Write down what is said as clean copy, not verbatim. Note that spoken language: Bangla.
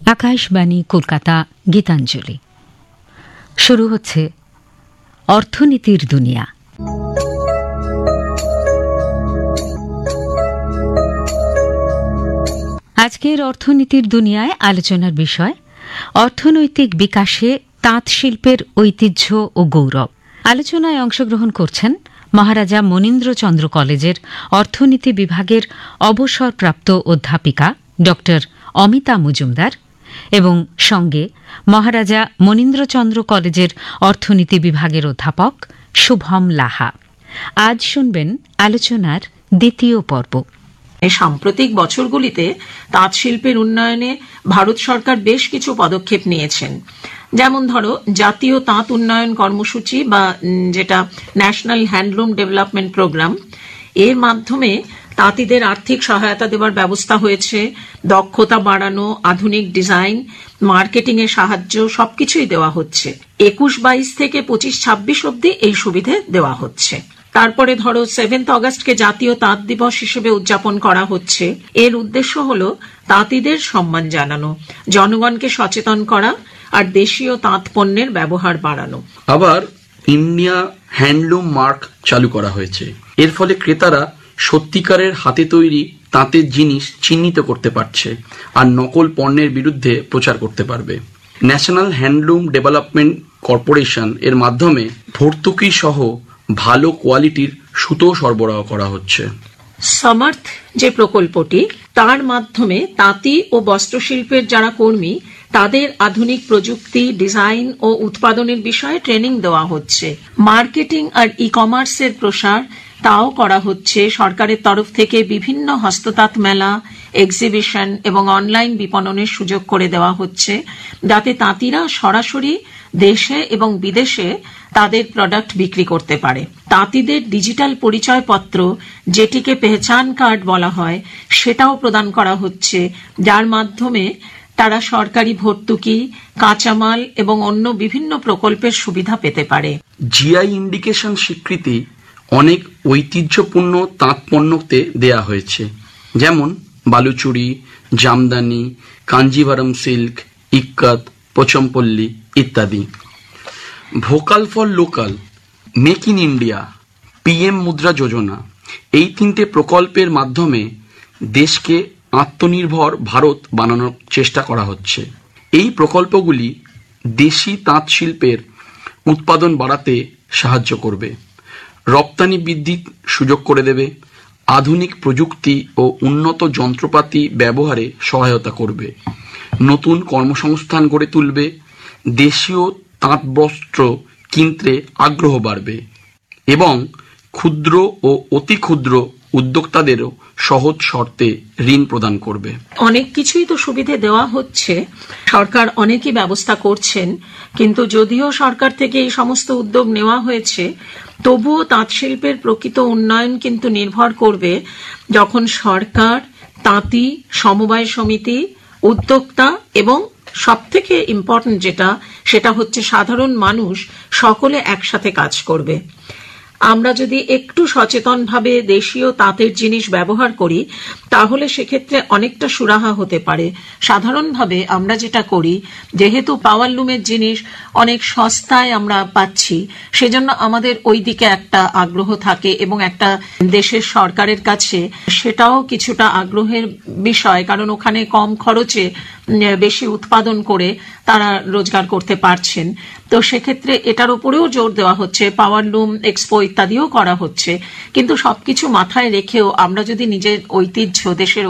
আকাশবাণী কলকাতা গীতাঞ্জলি শুরু হচ্ছে অর্থনীতির দুনিয়া। আজকের অর্থনীতির দুনিয়ায় আলোচনার বিষয় অর্থনৈতিক বিকাশে তাঁত শিল্পের ঐতিহ্য ও গৌরব। আলোচনায় অংশগ্রহণ করছেন মহারাজা মনীন্দ্রচন্দ্র কলেজের অর্থনীতি বিভাগের অবসরপ্রাপ্ত অধ্যাপিকা ড অমিতা মজুমদার এবং সঙ্গে মহারাজা মনীন্দ্রচন্দ্র কলেজের অর্থনীতি বিভাগের অধ্যাপক শুভম লাহা। আজ শুনবেন আলোচনার দ্বিতীয় পর্ব। সাম্প্রতিক বছরগুলিতে তাঁত শিল্পের উন্নয়নে ভারত সরকার বেশ কিছু পদক্ষেপ নিয়েছেন। যেমন ধরো, জাতীয় তাঁত উন্নয়ন কর্মসূচি বা যেটা ন্যাশনাল হ্যান্ডলুম ডেভেলপমেন্ট প্রোগ্রাম, এর মাধ্যমে তাঁতিদের আর্থিক সহায়তা দেওয়ার ব্যবস্থা হয়েছে। দক্ষতা বাড়ানো, আধুনিক ডিজাইন, মার্কেটিং এর সাহায্য সবকিছুই দেওয়া হচ্ছে। 21-22 থেকে 25-26 অব্দি এই সুবিধে দেওয়া হচ্ছে। তারপরে ধরো 7 অগস্টকে জাতীয় তাঁত দিবস হিসেবে উদযাপন করা হচ্ছে। এর উদ্দেশ্য হলো তাঁতিদের সম্মান জানানো, জনগণকে সচেতন করা আর দেশীয় তাঁত পণ্যের ব্যবহার বাড়ানো। আবার ইন্ডিয়া হ্যান্ডলুম মার্ক চালু করা হয়েছে। এর ফলে ক্রেতারা সত্যিকারের হাতে তৈরি তাঁতের জিনিস চিহ্নিত করতে পারছে আর নকল পণ্যের বিরুদ্ধে প্রচার করতে পারবে। ন্যাশনাল হ্যান্ডলুম ডেভেলপমেন্ট কর্পোরেশন এর মাধ্যমে ভর্তুকি সহ ভালো কোয়ালিটির সুতো সরবরাহ করা হচ্ছে। সমর্থ যে প্রকল্পটি, তার মাধ্যমে তাঁতি ও বস্ত্রশিল্পের যারা কর্মী, তাদের আধুনিক প্রযুক্তি, ডিজাইন ও উৎপাদনের বিষয়ে ট্রেনিং দেওয়া হচ্ছে। মার্কেটিং আর ই কমার্সের প্রসার তাও করা হচ্ছে। সরকারের তরফ থেকে বিভিন্ন হস্ততাঁত মেলা, এক্সিবিশন এবং অনলাইন বিপণনের সুযোগ করে দেওয়া হচ্ছে, যাতে তাঁতিরা সরাসরি দেশে এবং বিদেশে তাদের প্রোডাক্ট বিক্রি করতে পারে। তাঁতিদের ডিজিটাল পরিচয়পত্র, যেটিকে পেহচান কার্ড বলা হয়, সেটাও প্রদান করা হচ্ছে, যার মাধ্যমে তারা সরকারি ভর্তুকি, কাঁচামাল এবং অন্য বিভিন্ন প্রকল্পের সুবিধা পেতে পারে। জিআই ইন্ডিকেশন স্বীকৃতি অনেক ঐতিহ্যপূর্ণ তাঁত পণ্যতে দেয়া হয়েছে, যেমন বালুচুরি, জামদানি, কাঞ্জিভারম সিল্ক, ইক্কাত, পোচমপল্লী ইত্যাদি। Vocal for local, make in India, PM Mudra Yojana, এই 3টে প্রকল্পের মাধ্যমে দেশকে আত্মনির্ভর ভারত বানানোর চেষ্টা করা হচ্ছে। এই প্রকল্পগুলি দেশি তাঁত শিল্পের উৎপাদন বাড়াতে সাহায্য করবে, রপ্তানি বৃদ্ধির সুযোগ করে দেবে, আধুনিক প্রযুক্তি ও উন্নত যন্ত্রপাতি ব্যবহারে সহায়তা করবে, নতুন কর্মসংস্থান গড়ে তুলবে, দেশীয় তাঁত বস্ত্র কিনতে আগ্রহ বাড়বে এবং ক্ষুদ্র ও অতি ক্ষুদ্র উদ্যোক্তাদেরও সহজ শর্তে ঋণ প্রদান করবে। অনেক কিছুই তো সুবিধে দেওয়া হচ্ছে, সরকার অনেকই ব্যবস্থা করছেন, কিন্তু যদিও সরকার থেকে এই সমস্ত উদ্যোগ নেওয়া হয়েছে, তবুও তাঁত শিল্পের প্রকৃত উন্নয়ন কিন্তু নির্ভর করবে যখন সরকার, তাঁতি, সমবায় সমিতি, উদ্যোক্তা এবং সবথেকে ইম্পর্টেন্ট সেটা হচ্ছে সাধারণ মানুষ সকলে একসাথে কাজ করবে। আমরা যদি একটু সচেতনভাবে দেশীয় তাঁতের জিনিস ব্যবহার করি, তাহলে সেক্ষেত্রে অনেকটা সুরাহা হতে পারে। সাধারণভাবে আমরা যেটা করি, যেহেতু পাওয়ারলুমের জিনিস অনেক সস্তায় আমরা পাচ্ছি, সেজন্য আমাদের ওই দিকে একটা আগ্রহ থাকে এবং একটা দেশের সরকারের কাছে সেটাও কিছুটা আগ্রহের বিষয়, কারণ ওখানে কম খরচে বেশি উৎপাদন করে তারা রোজগার করতে পারছেন। তো সেক্ষেত্রে এটার উপরেও জোর দেওয়া হচ্ছে, পাওয়ারলুম এক্সপো ইত্যাদিও করা হচ্ছে। কিন্তু সবকিছু মাথায় রেখেও আমরা যদি নিজের ঐতিহ্য, দেশের